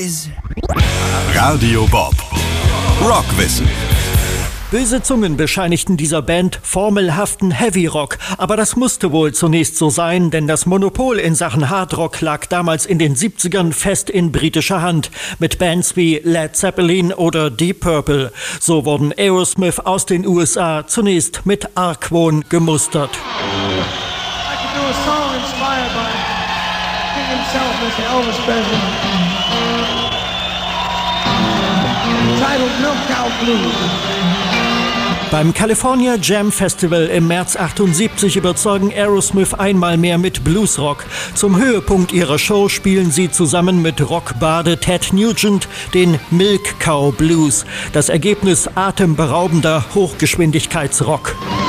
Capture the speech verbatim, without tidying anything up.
is... Radio Bob. Rockwissen. Böse Zungen bescheinigten dieser Band formelhaften Heavy Rock, aber das musste wohl zunächst so sein, denn das Monopol in Sachen Hardrock lag damals in den siebzigern fest in britischer Hand, mit Bands wie Led Zeppelin oder Deep Purple. So wurden Aerosmith aus den U S A zunächst mit Argwohn gemustert. I could do a song inspired by King himself, Mister Elvis Presley, entitled Milk Cow Blues. Beim California Jam Festival im März achtundsiebzig überzeugen Aerosmith einmal mehr mit Bluesrock. Zum Höhepunkt ihrer Show spielen sie zusammen mit Rockbade Ted Nugent den Milk Cow Blues. Das Ergebnis atemberaubender Hochgeschwindigkeitsrock.